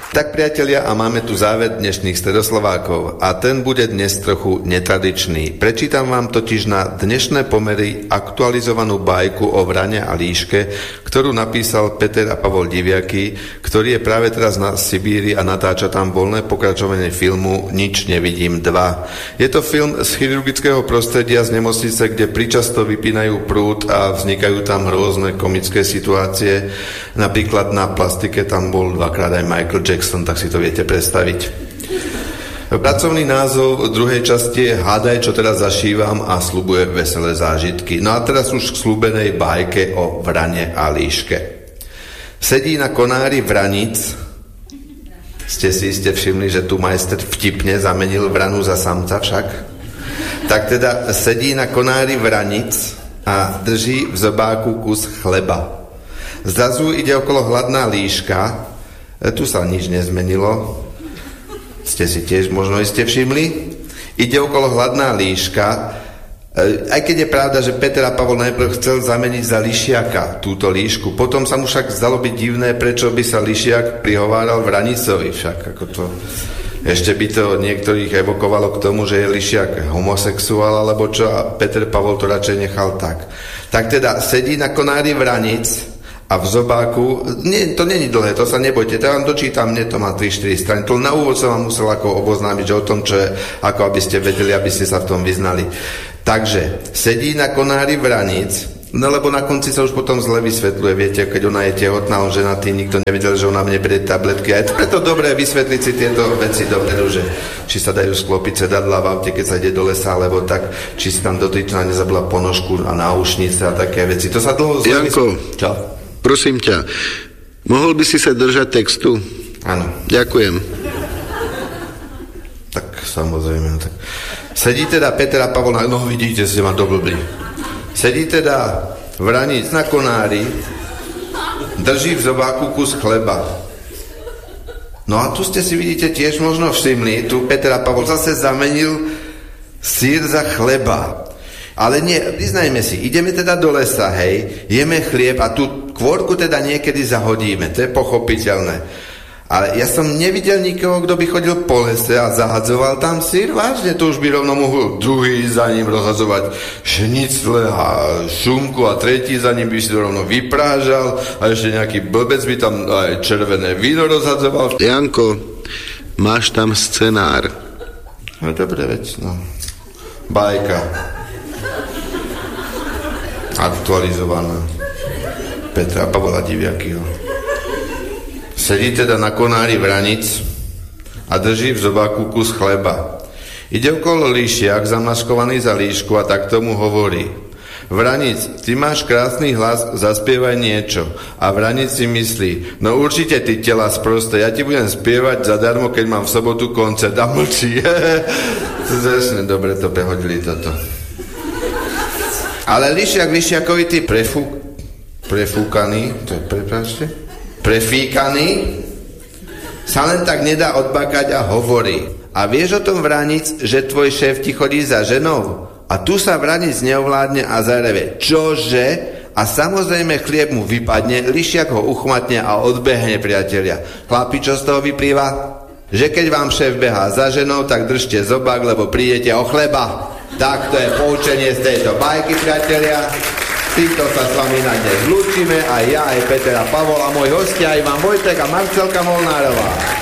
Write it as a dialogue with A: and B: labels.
A: Tak priatelia, a máme tu záver dnešných Stredoslovákov a ten bude dnes trochu netradičný. Prečítam vám totiž na dnešné pomery aktualizovanú bajku o vrane a líške, ktorú napísal Peter a Pavol Diviaky, ktorý je práve teraz na Sibíri a natáča tam voľné pokračovanie filmu Nič nevidím 2. Je to film z chirurgického prostredia z nemocnice, kde pričasto vypínajú prúd a vznikajú tam rôzne komické situácie. Napríklad na plastike tam bol dvakrát aj Michael Jackson, tak si to viete predstaviť. Pracovný názov druhej časti je Hádaj, čo teraz zašívam a sľubuje veselé zážitky. No a teraz už k sľúbenej bajke o vrane a líške. Sedí na konári vranic. Ste si iste všimli, že tu majster vtipne zamenil vranu za samca však? Tak teda sedí na konári vranic a drží v zobáku kus chleba. Zrazu ide okolo hladná líška. Tu sa nič nezmenilo. Ste si tiež možno iste všimli. Ide okolo hladná líška. Aj keď je pravda, že Peter a Pavol najprv chcel zameniť za lišiaka túto líšku. Potom sa mu však zdalo byť divné, prečo by sa lišiak prihováral vranicovi. Však ako to... Ešte by to niektorých evokovalo k tomu, že je lišiak homosexuál alebo čo, a Peter Pavol to radšej nechal tak. Tak teda sedí na konári vranic a v zobáku, nie, to není dlhé, to sa nebojte, to vám dočítam, mne to má 3-4 strany, to na úvod som vám musel ako oboznámiť o tom, čo je, ako aby ste vedeli, aby ste sa v tom vyznali. Takže, sedí na konári vranic, no lebo na konci sa už potom zle vysvetľuje, viete, keď ona je tehotná, on ženatý, nikto nevedel, že ona mne berie tabletky, a je preto dobré vysvetliť si tieto veci dopredu, že či sa dajú sklopiť sedadlá v aute, keď sa ide do lesa, alebo tak, či si tam dotyčná nezabila ponožku a náušnice a také veci, to sa dlho zle
B: Janko, čo? Prosím ťa, mohol by si sa držať textu?
A: Áno.
B: Ďakujem.
A: Tak samozrejme. Tak. Sedí teda Peter a Pavol, no vidíte, ste ma doblbli. Sedí teda vranic na konári, drží v zobáku kus chleba. No a tu ste si vidíte tiež možno všimli, tu Peter a Pavol zase zamenil syr za chleba. Ale nie, priznajme si, ideme teda do lesa, hej, jeme chlieb a tú kvorku teda niekedy zahodíme, to je pochopiteľné. Ale ja som nevidel nikoho, kto by chodil po lese a zahadzoval tam syr, vážne, to už by rovno mohol druhý za ním rozhadzovať šnicle a šunku a tretí za ním by si to rovno vyprážal a ešte nejaký blbec by tam aj červené víno rozhadzoval.
B: Janko, máš tam scenár.
A: No dobre, veď, no. Bajka. Aktualizovaná Petra Pavla Diviakyho. Sedí teda na konári vranic a drží v zobáku kus chleba. Ide okolo líšiak zamaskovaný za líšku a tak tomu hovorí: Vranic, ty máš krásny hlas, zaspievaj niečo. A vranic si myslí: no určite ty tela sprosté, ja ti budem spievať zadarmo, keď mám v sobotu koncert. A mlčí. Zrešne dobre to prehodili toto. Ale lišiakovitý prefúkaný, to je, prepáčte, prefíkaný, sa len tak nedá odbakať a hovorí: a vieš o tom vranic, že tvoj šéf ti chodí za ženou? A tu sa vranic neovládne a zareve: čože? A samozrejme chlieb mu vypadne, lišiak ho uchmatne a odbehne, priatelia. Chlapi, čo z toho vyplýva? Že keď vám šéf behá za ženou, tak držte zobák, lebo prídete o chleba. Tak to je poučenie z tejto bajky, priatelia. Týmto sa s vami na dnes zlúčime, aj ja, aj Peter a Pavol a môj hostia Ivan Vojtek a Marcelka Molnárová.